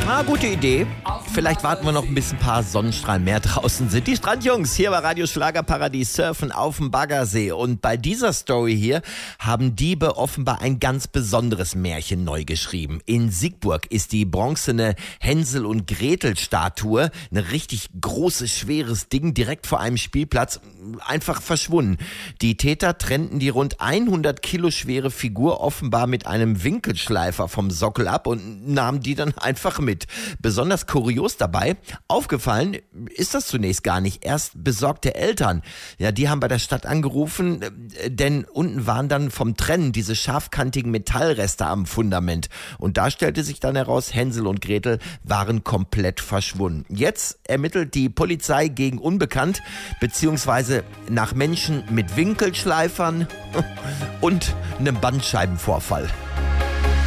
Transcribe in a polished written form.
Gute Idee. Vielleicht warten wir noch, bis ein paar Sonnenstrahlen mehr draußen sind. Die Strandjungs hier bei Radio Schlagerparadies surfen auf dem Baggersee. Und bei dieser Story hier haben Diebe offenbar ein ganz besonderes Märchen neu geschrieben. In Siegburg ist die bronzene Hänsel- und Gretel-Statue, ein richtig großes, schweres Ding, direkt vor einem Spielplatz, einfach verschwunden. Die Täter trennten die rund 100 Kilo schwere Figur offenbar mit einem Winkelschleifer vom Sockel ab und nahmen die dann einfach mit. Besonders kurios dabei, aufgefallen ist das zunächst gar nicht. Erst besorgte Eltern, ja, die haben bei der Stadt angerufen, denn unten waren dann vom Trennen diese scharfkantigen Metallreste am Fundament. Und da stellte sich dann heraus, Hänsel und Gretel waren komplett verschwunden. Jetzt ermittelt die Polizei gegen Unbekannt, beziehungsweise nach Menschen mit Winkelschleifern und einem Bandscheibenvorfall.